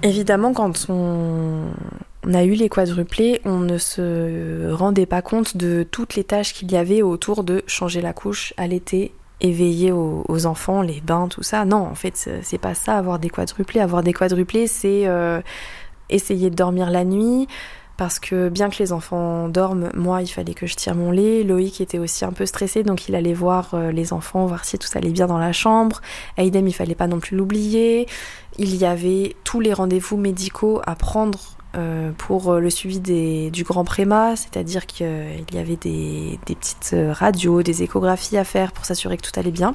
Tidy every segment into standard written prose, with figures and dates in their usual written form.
Évidemment, quand on a eu les quadruplés, on ne se rendait pas compte de toutes les tâches qu'il y avait autour de changer la couche, allaiter, éveiller aux enfants, les bains, tout ça. Non, en fait, c'est pas ça, avoir des quadruplés. Avoir des quadruplés, c'est essayer de dormir la nuit, parce que bien que les enfants dorment, moi, il fallait que je tire mon lait. Loïc était aussi un peu stressé, donc il allait voir les enfants, voir si tout allait bien dans la chambre. Aïdem, il fallait pas non plus l'oublier. Il y avait tous les rendez-vous médicaux à prendre pour le suivi du grand préma, c'est-à-dire qu'il y avait des petites radios, des échographies à faire pour s'assurer que tout allait bien.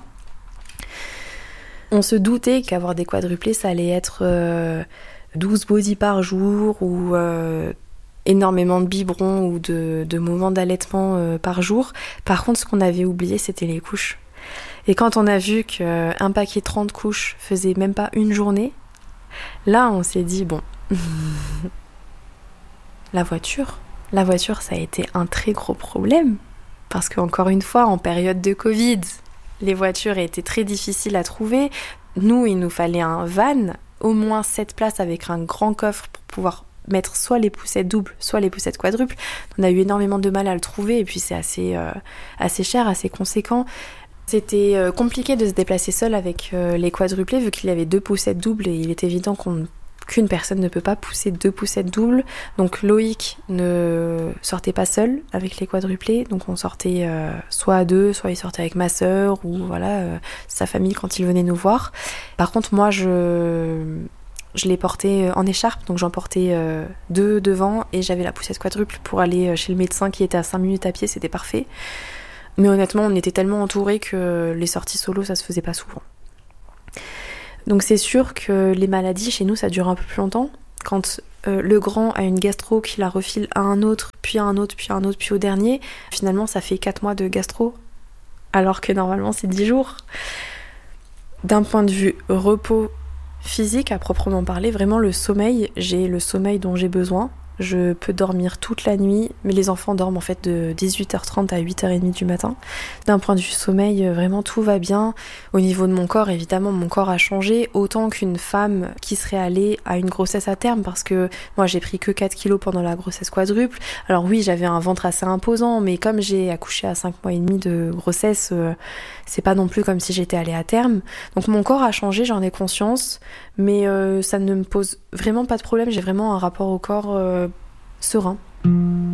On se doutait qu'avoir des quadruplés, ça allait être 12 body par jour ou énormément de biberons ou de moments d'allaitement par jour. Par contre, ce qu'on avait oublié, c'était les couches. Et quand on a vu qu'un paquet 30 couches faisait même pas une journée, là, on s'est dit, bon, la voiture, ça a été un très gros problème. Parce qu'encore une fois, en période de Covid, les voitures étaient très difficiles à trouver. Nous, il nous fallait un van, au moins 7 places avec un grand coffre pour pouvoir mettre soit les poussettes doubles, soit les poussettes quadruples. On a eu énormément de mal à le trouver et puis c'est assez cher, assez conséquent. C'était compliqué de se déplacer seul avec les quadruplés vu qu'il y avait 2 poussettes doubles et il est évident qu'une personne ne peut pas pousser 2 poussettes doubles. Donc Loïc ne sortait pas seul avec les quadruplés, donc on sortait soit à 2, soit il sortait avec ma sœur ou sa famille quand il venait nous voir. Par contre moi je les portais en écharpe, donc j'en portais 2 devant et j'avais la poussette quadruple pour aller chez le médecin qui était à 5 minutes à pied, c'était parfait. Mais honnêtement, on était tellement entourés que les sorties solo, ça se faisait pas souvent. Donc c'est sûr que les maladies, chez nous, ça dure un peu plus longtemps. Quand le grand a une gastro qui la refile à un autre, puis à un autre, puis à un autre, puis au dernier, finalement, ça fait 4 mois de gastro, alors que normalement, c'est 10 jours. D'un point de vue repos physique, à proprement parler, vraiment le sommeil, j'ai le sommeil dont j'ai besoin. Je peux dormir toute la nuit, mais les enfants dorment en fait de 18h30 à 8h30 du matin. D'un point de vue sommeil, vraiment tout va bien. Au niveau de mon corps, évidemment, mon corps a changé autant qu'une femme qui serait allée à une grossesse à terme, parce que moi j'ai pris que 4 kilos pendant la grossesse quadruple. Alors oui, j'avais un ventre assez imposant, mais comme j'ai accouché à 5 mois et demi de grossesse, c'est pas non plus comme si j'étais allée à terme. Donc mon corps a changé, j'en ai conscience, mais ça ne me pose vraiment pas de problème. J'ai vraiment un rapport au corps serein.